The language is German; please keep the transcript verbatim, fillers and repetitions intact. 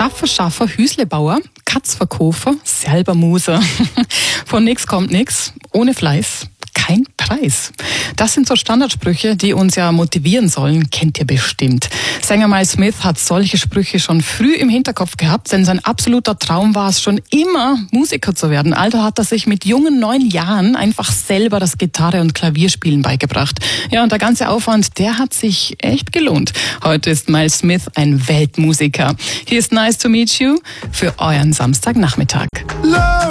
Schaffer, Schaffer, Hüslebauer, Katzverkäufer, selber Muser. Von nix kommt nix, ohne Fleiß kein Preis. Das sind so Standardsprüche, die uns ja motivieren sollen, kennt ihr bestimmt. Sänger Miles Smith hat solche Sprüche schon früh im Hinterkopf gehabt, denn sein absoluter Traum war es schon immer, Musiker zu werden. Also hat er sich mit jungen neun Jahren einfach selber das Gitarre- und Klavierspielen beigebracht. Ja, und der ganze Aufwand, der hat sich echt gelohnt. Heute ist Miles Smith ein Weltmusiker. Hier ist Nice to Meet You für euren Samstagnachmittag. Love.